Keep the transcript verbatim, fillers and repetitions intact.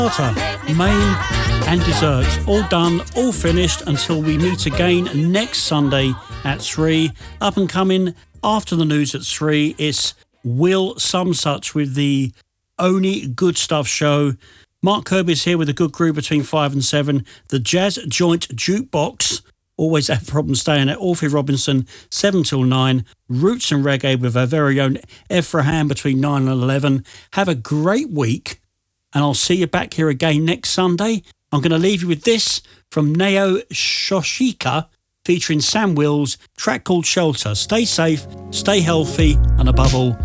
Main and desserts, all done, all finished until we meet again next Sunday at three. Up and coming after the news at three, it's Will Some Such with the Only Good Stuff show. Mark Kirby's here with a good groove between five and seven. The Jazz Joint Jukebox, always have problems staying at Alfie Robinson, seven till nine. Roots and Reggae with our very own Efrahan between nine and eleven. Have a great week, and I'll see you back here again next Sunday. I'm going to leave you with this from Neo Shoshika featuring Sam Wills, track called Shelter. Stay safe, stay healthy, and above all,